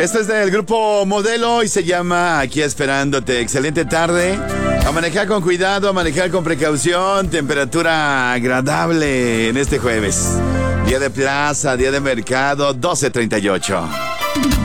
Este es del grupo Modelo y se llama Aquí Esperándote. Excelente tarde. A manejar con cuidado, a manejar con precaución. Temperatura agradable en este jueves. Día de plaza, día de mercado, 12:38.